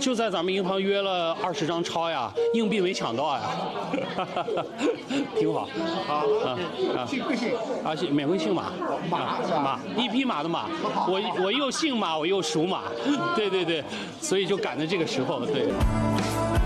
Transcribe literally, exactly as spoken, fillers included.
就在咱们银行约了二十张钞呀，硬币没抢到呀，挺好。 好啊啊， 姓贵姓？ 啊，姓免贵姓马， 马是吧？ 马一匹马的马，我我又姓马，我又属马，对对对，所以就赶在这个时候，对。